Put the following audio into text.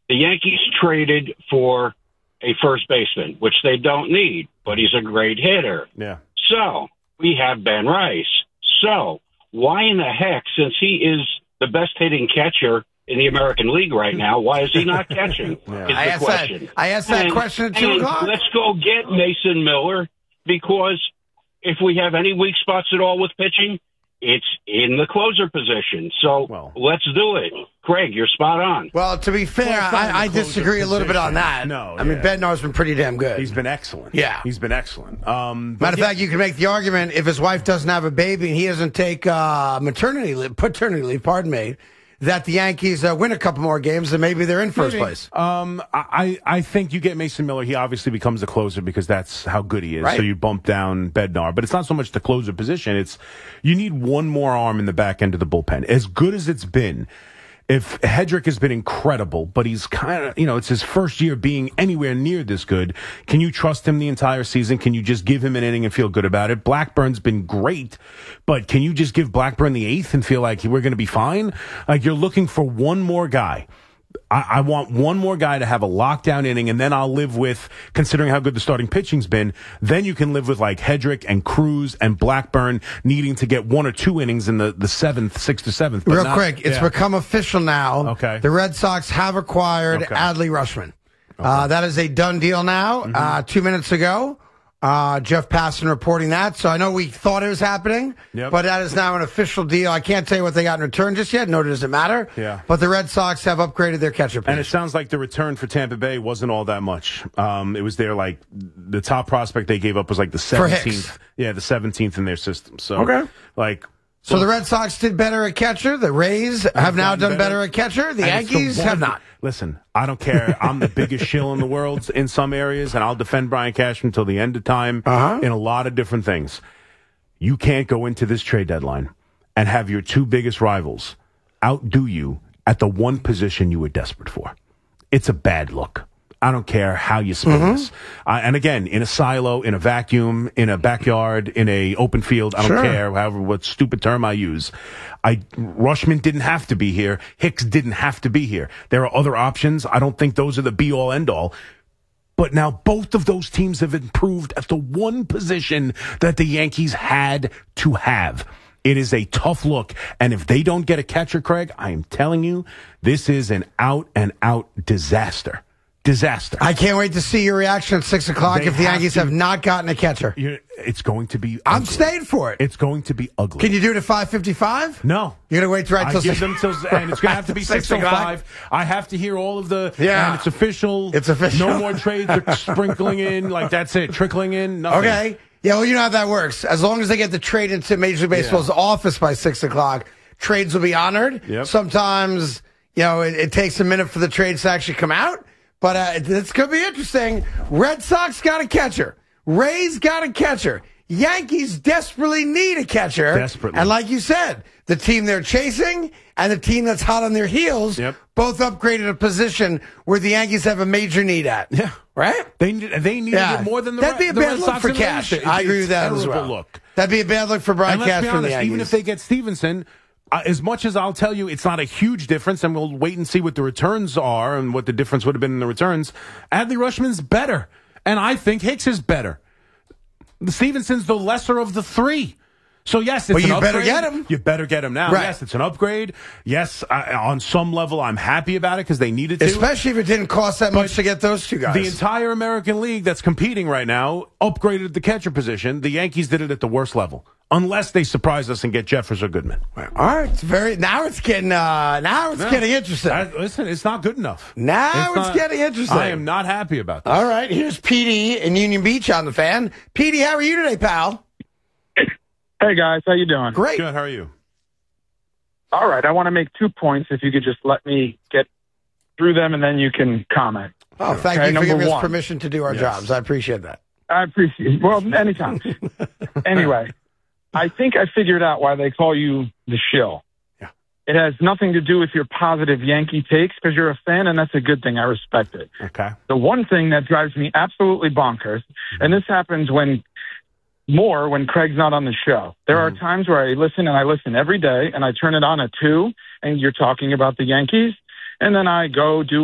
The Yankees traded for a first baseman, which they don't need, but he's a great hitter. Yeah. So we have Ben Rice. So why in the heck, since he is the best hitting catcher in the American League right now, why is he not catching? I asked that question at 2 o'clock. Let's go get Mason Miller, because if we have any weak spots at all with pitching, it's in the closer position. So let's do it. Craig, you're spot on. Well, to be fair, I disagree a little bit on that. No, I mean, Bednar's been pretty damn good. He's been excellent. Yeah. He's been excellent. Matter of fact, you can make the argument if his wife doesn't have a baby and he doesn't take paternity leave, pardon me, that the Yankees win a couple more games and maybe they're in first place. I think you get Mason Miller. He obviously becomes a closer because that's how good he is. Right. So you bump down Bednar. But it's not so much the closer position. It's you need one more arm in the back end of the bullpen. As good as it's been, if Hedrick has been incredible, but he's kind of, it's his first year being anywhere near this good. Can you trust him the entire season? Can you just give him an inning and feel good about it? Blackburn's been great, but can you just give Blackburn the eighth and feel like we're going to be fine? Like, you're looking for one more guy. I want one more guy to have a lockdown inning, and then I'll live with, considering how good the starting pitching's been, then you can live with like Hedrick and Cruz and Blackburn needing to get 1 or 2 innings in the 7th, 6th or 7th. Real quick, it's become official now. Okay. The Red Sox have acquired Adley Rutschman. That is a done deal now. 2 minutes ago. Jeff Passan reporting that. So I know we thought it was happening, but that is now an official deal. I can't tell you what they got in return just yet. No, it doesn't matter. Yeah. But the Red Sox have upgraded their catcher position. And it sounds like the return for Tampa Bay wasn't all that much. It was the top prospect they gave up was like the 17th. Yeah, the 17th in their system. So, So the Red Sox did better at catcher. The Rays have now done better at catcher. The Yankees have not. Listen, I don't care. I'm the biggest shill in the world in some areas, and I'll defend Brian Cashman until the end of time in a lot of different things. You can't go into this trade deadline and have your 2 biggest rivals outdo you at the one position you were desperate for. It's a bad look. I don't care how you spin this. And again, in a silo, in a vacuum, in a backyard, in a open field, I don't care what stupid term I use. Rutschman didn't have to be here. Hicks didn't have to be here. There are other options. I don't think those are the be-all, end-all. But now both of those teams have improved at the one position that the Yankees had to have. It is a tough look. And if they don't get a catcher, Craig, I am telling you, this is an out-and-out disaster. Disaster. I can't wait to see your reaction at 6 o'clock if the Yankees have not gotten a catcher. It's going to be ugly. I'm staying for it. It's going to be ugly. Can you do it at 5:55? No. You're going to wait right till 6 and it's going to have to be 6:05. I have to hear all of the, and it's official. It's official. No more trades are sprinkling in. Like, that's it. Trickling in. Nothing. Okay. Yeah, well, you know how that works. As long as they get the trade into Major League Baseball's office by 6 o'clock, trades will be honored. Yep. Sometimes, it takes a minute for the trades to actually come out. But it's going to be interesting. Red Sox got a catcher. Rays got a catcher. Yankees desperately need a catcher. Desperately. And like you said, the team they're chasing and the team that's hot on their heels both upgraded a position where the Yankees have a major need at. Yeah. Right? They needed it more than the That'd be a bad Red look Sox for Cash. I agree with that as well. Look. That'd be a bad look for Brian Cash from the Yankees. Even if they get Stevenson, as much as I'll tell you it's not a huge difference, and we'll wait and see what the returns are and what the difference would have been in the returns, Adley Rutschman's better. And I think Hicks is better. Stevenson's the lesser of the 3. So, yes, it's an upgrade. Better get him. You better get him now. Right. Yes, it's an upgrade. Yes, on some level, I'm happy about it because they needed to. Especially if it didn't cost that much to get those 2 guys. The entire American League that's competing right now upgraded the catcher position. The Yankees did it at the worst level. Unless they surprise us and get Jeffers or Goodman. All right, now it's getting interesting. Listen, it's not good enough. It's getting interesting. I am not happy about this. All right, here's PD in Union Beach on the Fan. PD, how are you today, pal? Hey guys, how you doing? Great. Good. How are you? All right, I want to make 2 points. If you could just let me get through them, and then you can comment. Oh, thank you for giving us permission to do our jobs. I appreciate that. I appreciate it. Well, anytime. Anyway, I think I figured out why they call you the shill. Yeah. It has nothing to do with your positive Yankee takes because you're a fan, and that's a good thing. I respect it. Okay. The one thing that drives me absolutely bonkers, and this happens when Craig's not on the show. There are times where I listen every day, and I turn it on at 2, and you're talking about the Yankees, and then I go do